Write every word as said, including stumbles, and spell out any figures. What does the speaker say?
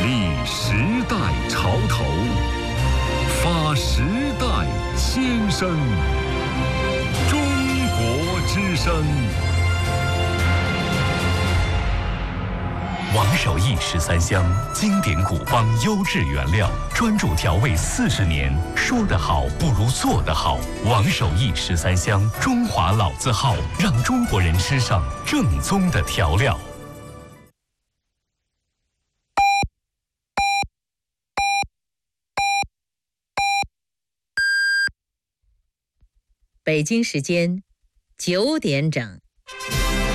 立时代潮头，发时代先声。中国之声。王守义十三香，经典古方优质原料，专注调味四十年，说得好不如做得好。王守义十三香，中华老字号，让中国人吃上正宗的调料。 北京时间九点整。